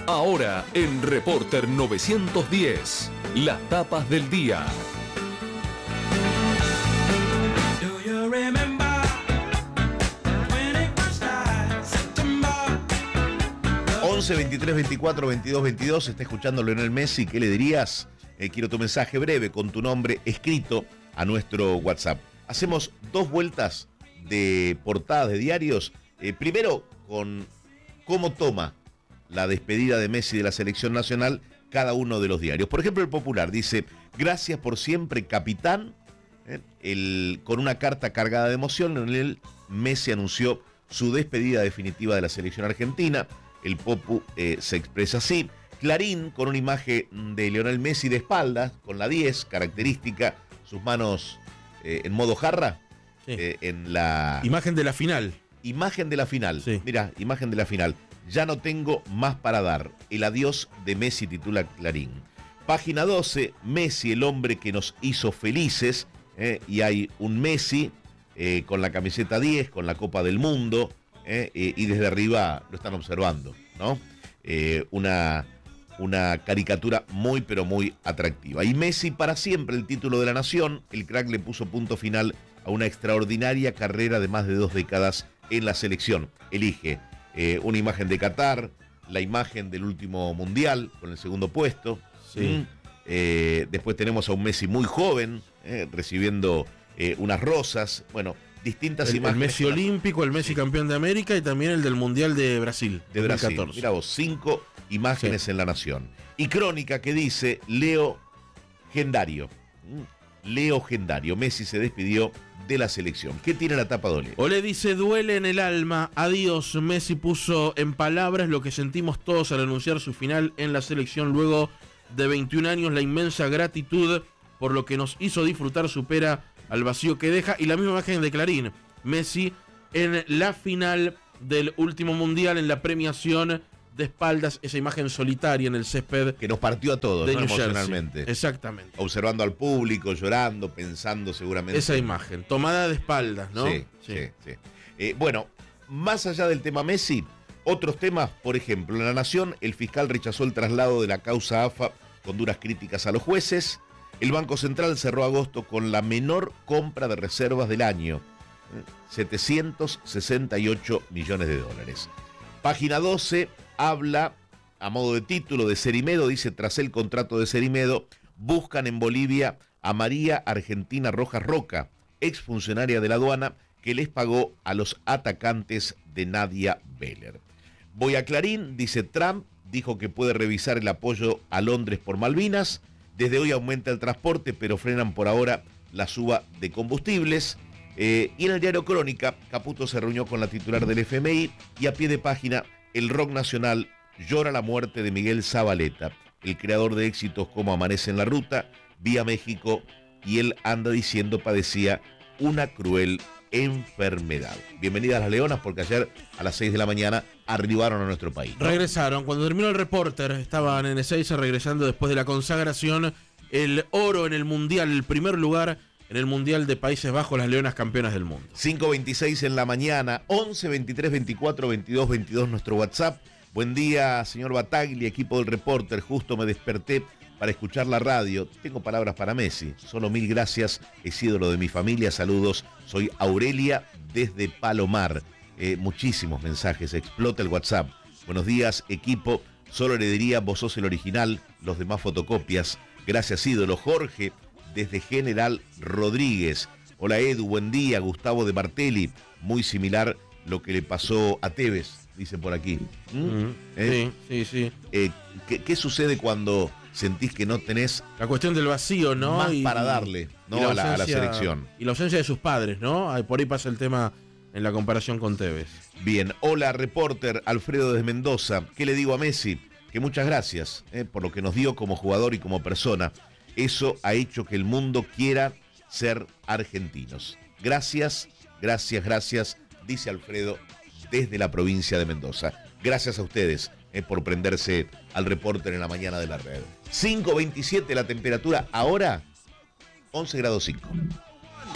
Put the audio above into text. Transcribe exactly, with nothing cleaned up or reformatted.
Ahora en Reporter novecientos diez, las tapas del día. once, veintitrés, veinticuatro, veintidós, veintidós, está escuchando Lionel Messi. ¿Qué le dirías? Eh, quiero tu mensaje breve con tu nombre escrito a nuestro WhatsApp. Hacemos dos vueltas de portadas de diarios. Eh, primero, con cómo toma la despedida de Messi de la selección nacional cada uno de los diarios. Por ejemplo, El Popular dice: gracias por siempre, capitán. Eh, el, con una carta cargada de emoción, Lionel Messi anunció su despedida definitiva de la selección argentina. El Popu eh, se expresa así. Clarín, con una imagen de Lionel Messi de espaldas, con la diez, característica, sus manos eh, en modo jarra, sí. eh, en la... Imagen de la final. Imagen de la final. Sí. Mirá, imagen de la final. Ya no tengo más para dar. El adiós de Messi, titula Clarín. Página doce, Messi, el hombre que nos hizo felices. Eh, y hay un Messi eh, con la camiseta diez, con la Copa del Mundo. Eh, eh, y desde arriba lo están observando, ¿no? Eh, una, una caricatura muy, pero muy atractiva. Y Messi para siempre, el título de la nación. El crack le puso punto final a una extraordinaria carrera de más de dos décadas en la selección. Elige eh, una imagen de Qatar, la imagen del último mundial con el segundo puesto. Sí. ¿Mm? Eh, después tenemos a un Messi muy joven, eh, recibiendo eh, unas rosas. Bueno, distintas el, imágenes. El Messi olímpico, el Messi sí. campeón de América y también el del Mundial de Brasil. De Brasil. Mirá vos, cinco imágenes sí. en la nación. Y crónica que dice Leo Gendario. Leo Gendario. Messi se despidió de la selección. ¿Qué tiene la tapa de Ole? Ole dice: duele en el alma. Adiós. Messi puso en palabras lo que sentimos todos al anunciar su final en la selección luego de veintiún años. La inmensa gratitud por lo que nos hizo disfrutar supera al vacío que deja. Y la misma imagen de Clarín, Messi en la final del último mundial, en la premiación, de espaldas, esa imagen solitaria en el césped que nos partió a todos, ¿no? Emocionalmente. Exactamente. Observando al público, llorando, pensando seguramente. Esa imagen, tomada de espaldas, ¿no? Sí, sí, sí. sí. Eh, bueno, más allá del tema Messi, otros temas, por ejemplo, en La Nación, el fiscal rechazó el traslado de la causa A F A con duras críticas a los jueces. El Banco Central cerró agosto con la menor compra de reservas del año, setecientos sesenta y ocho millones de dólares. Página doce habla, a modo de título, de Cerimedo. Dice: tras el contrato de Cerimedo, buscan en Bolivia a María Argentina Rojas Roca, exfuncionaria de la aduana, que les pagó a los atacantes de Nadia Beller. Voy a Clarín, dice: Trump dijo que puede revisar el apoyo a Londres por Malvinas. Desde hoy aumenta el transporte, pero frenan por ahora la suba de combustibles. Eh, y en el diario Crónica, Caputo se reunió con la titular del F M I y a pie de página, el rock nacional llora la muerte de Miguel Zabaleta, el creador de éxitos como Amanece en la Ruta, Vía México, y él anda diciendo padecía una cruel enfermedad. Bienvenidas las Leonas, porque ayer a las seis de la mañana arribaron a nuestro país, ¿no? Regresaron, cuando terminó el Reporter, estaban en Ezeiza regresando después de la consagración, el oro en el Mundial, el primer lugar en el Mundial de Países Bajos, las Leonas campeonas del mundo. cinco veintiséis en la mañana, once, veintitrés, veinticuatro, veintidós, veintidós nuestro WhatsApp. Buen día, señor Bataglia, equipo del Reporter. Justo me desperté para escuchar la radio. Tengo palabras para Messi. Solo mil gracias, es ídolo de mi familia. Saludos, soy Aurelia desde Palomar. Eh, muchísimos mensajes, explota el WhatsApp. Buenos días, equipo. Solo le diría: vos sos el original, los demás fotocopias. Gracias, ídolo. Jorge desde General Rodríguez. Hola Edu, buen día. Gustavo de Martelli. Muy similar lo que le pasó a Tevez, dice por aquí. ¿Mm? Mm, ¿Eh? Sí, sí, sí. Eh, ¿qué, ¿Qué sucede cuando sentís que no tenés la cuestión del vacío, ¿no? más y, para darle, ¿no? la a, la, ausencia, a la selección? Y la ausencia de sus padres, ¿no? Por ahí pasa el tema en la comparación con Tevez. Bien, hola Reporter, Alfredo desde Mendoza. ¿Qué le digo a Messi? Que muchas gracias eh, por lo que nos dio como jugador y como persona. Eso ha hecho que el mundo quiera ser argentinos. Gracias, gracias, gracias, dice Alfredo desde la provincia de Mendoza. Gracias a ustedes eh, por prenderse al Reporter en la mañana de la red. cinco veintisiete la temperatura, ahora once grados cinco.